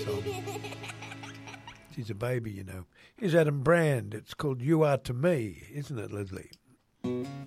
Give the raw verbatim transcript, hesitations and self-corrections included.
song. She's a baby, you know. Here's Adam Brand. It's called You Are To Me, isn't it, Leslie?